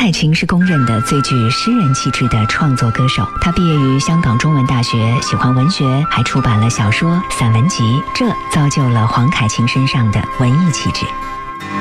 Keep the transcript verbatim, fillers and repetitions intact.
凯芹是公认的最具诗人气质的创作歌手，他毕业于香港中文大学，喜欢文学，还出版了小说、散文集，这造就了黄凯芹身上的文艺气质。